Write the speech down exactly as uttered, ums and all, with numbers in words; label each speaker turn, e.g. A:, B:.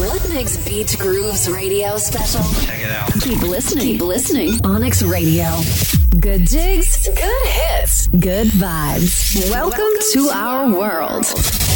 A: What makes Beach Grooves Radio special?
B: Check it out.
A: Keep listening. Keep listening. Onyx Radio. Good jigs, good hits, good vibes. Welcome, Welcome to, to our world.